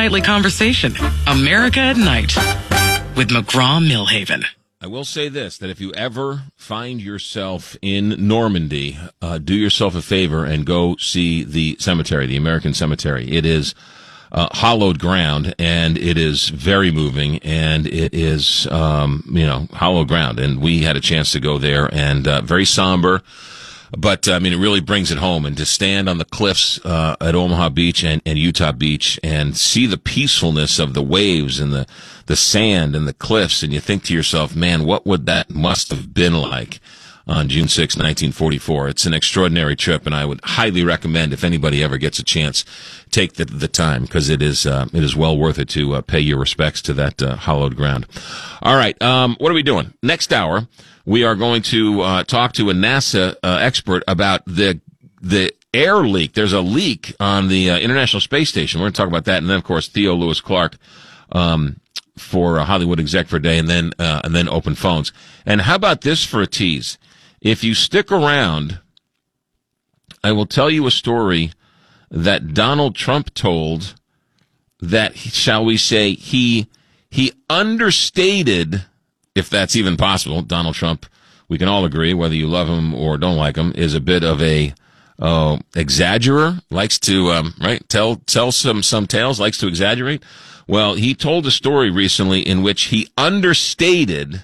nightly conversation. America at Night with McGraw-Millhaven. I will say this, that if you ever find yourself in Normandy, do yourself a favor and go see the cemetery, the American Cemetery. It is hallowed ground, and it is very moving, and it is, hallowed ground. And we had a chance to go there, and very somber. But, it really brings it home. And to stand on the cliffs at Omaha Beach and Utah Beach and see the peacefulness of the waves and the sand and the cliffs, and you think to yourself, man, what would that must have been like on June 6, 1944? It's an extraordinary trip, and I would highly recommend, if anybody ever gets a chance, take the time, because it is well worth it to pay your respects to that hallowed ground. All right, what are we doing? Next hour, we are going to talk to a NASA expert about the air leak. There's a leak on the International Space Station. We're going to talk about that, and then, of course, Theo Lewis Clark for Hollywood Exec for a Day, and then open phones. And how about this for a tease? If you stick around, I will tell you a story that Donald Trump told that, shall we say, he understated, if that's even possible. Donald Trump, we can all agree, whether you love him or don't like him, is a bit of a exaggerer, likes to tell some tales, likes to exaggerate. Well, he told a story recently in which he understated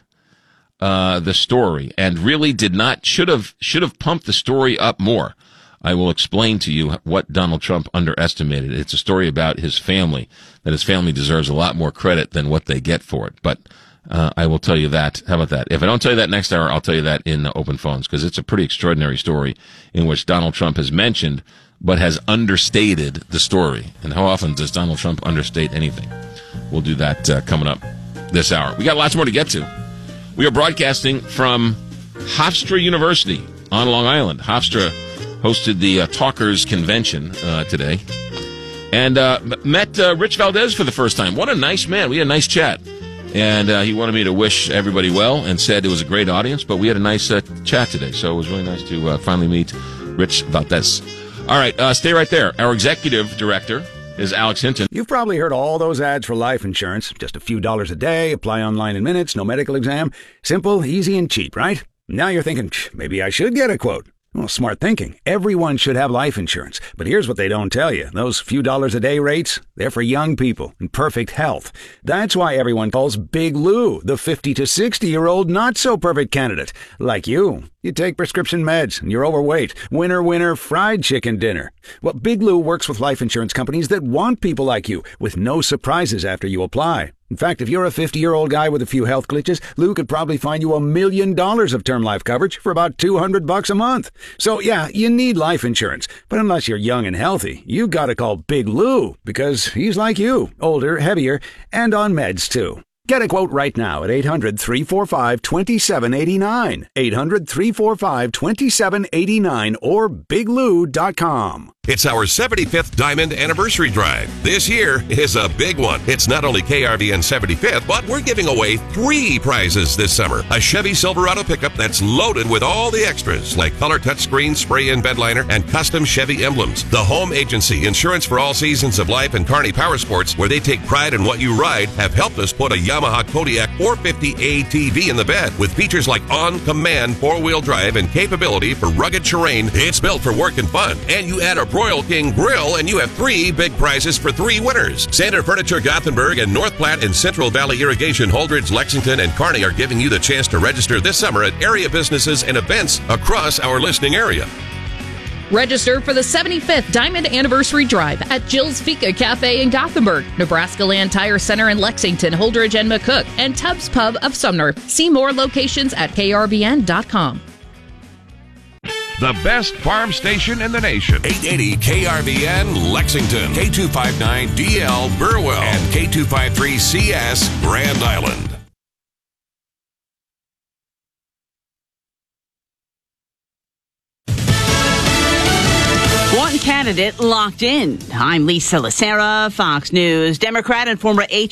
the story and really should have pumped the story up more. I will explain to you what Donald Trump underestimated. It's a story about his family, that his family deserves a lot more credit than what they get for it. But I will tell you that. How about that? If I don't tell you that next hour, I'll tell you that in open phones, because it's a pretty extraordinary story in which Donald Trump has mentioned but has understated the story. And how often does Donald Trump understate anything? We'll do that coming up this hour. We got lots more to get to. We are broadcasting from Hofstra University on Long Island. Hofstra hosted the Talkers Convention today, and met Rich Valdez for the first time. What a nice man. We had a nice chat. And he wanted me to wish everybody well and said it was a great audience, but we had a nice chat today. So it was really nice to finally meet Rich Valdez. All right, stay right there. Our executive director is Alex Hinton. You've probably heard all those ads for life insurance. Just a few dollars a day, apply online in minutes, no medical exam. Simple, easy, and cheap, right? Now you're thinking, maybe I should get a quote. Well, smart thinking. Everyone should have life insurance. But here's what they don't tell you. Those few dollars a day rates, they're for young people in perfect health. That's why everyone calls Big Lou the 50 to 60-year-old not-so-perfect candidate. Like you. You take prescription meds, and you're overweight. Winner, winner, fried chicken dinner. Well, Big Lou works with life insurance companies that want people like you, with no surprises after you apply. In fact, if you're a 50-year-old guy with a few health glitches, Lou could probably find you $1 million of term life coverage for about $200 a month. So, yeah, you need life insurance. But unless you're young and healthy, you gotta call Big Lou, because he's like you, older, heavier, and on meds, too. Get a quote right now at 800-345-2789. 800-345-2789 or biglou.com. It's our 75th Diamond Anniversary Drive. This year is a big one. It's not only KRVN's 75th, but we're giving away 3 prizes this summer. A Chevy Silverado pickup that's loaded with all the extras, like color touchscreen, spray-in bed liner, and custom Chevy emblems. The Home Agency, insurance for all seasons of life, and Kearney Power Sports, where they take pride in what you ride, have helped us put a Yamaha Kodiak 450 ATV in the bed with features like on-command 4-wheel drive and capability for rugged terrain. It's built for work and fun. And you add a Royal King grill, and you have 3 big prizes for 3 winners. Standard Furniture Gothenburg and North Platte and Central Valley Irrigation Holdridge, Lexington, and Kearney are giving you the chance to register this summer at area businesses and events across our listening area. Register for the 75th Diamond Anniversary Drive at Jill's Fika Cafe in Gothenburg, Nebraska Land Tire Center in Lexington, Holdridge and McCook, and Tubbs Pub of Sumner. See more locations at KRBN.com. The best farm station in the nation. 880 KRVN Lexington, K259DL Burwell, and K253CS Grand Island. One candidate locked in. I'm Lisa Lacera, Fox News. Democrat and former